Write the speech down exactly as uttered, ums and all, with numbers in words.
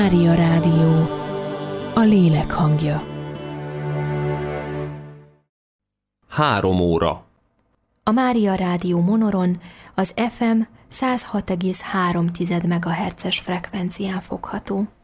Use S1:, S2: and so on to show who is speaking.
S1: Mária Rádió, a lélek hangja.
S2: Három óra.
S3: A Mária Rádió Monoron az ef em száz hat egész három megahertzes frekvencián fogható.